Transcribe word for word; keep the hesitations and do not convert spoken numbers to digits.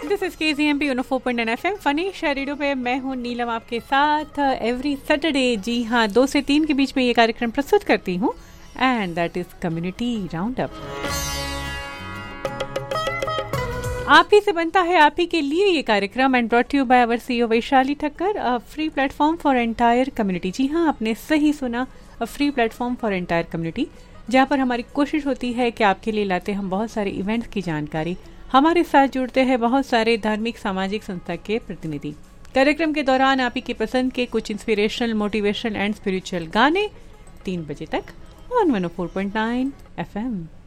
This is के G M P four point nine F M funny share radio पे मैं हूँ नीलम आपके साथ एवरी सैटरडे। जी हाँ, दो से तीन के बीच में ये कार्यक्रम प्रस्तुत करती हूँ and that is community round up. आप ही से बनता है आप ही के लिए ये कार्यक्रम and brought you by our CEO Vaishali Thakkar, a free platform for entire community. जी हाँ, आपने सही सुना, a free platform for entire community, जहाँ पर हमारी कोशिश होती है कि आपके लिए लाते हम बहुत सारे इवेंट्स की जानकारी। हमारे साथ जुड़ते हैं बहुत सारे धार्मिक सामाजिक संस्था के प्रतिनिधि। कार्यक्रम के दौरान आप ही के पसंद के कुछ इंस्पिरेशनल, मोटिवेशनल एंड स्पिरिचुअल गाने तीन बजे तक on one O four point nine F M.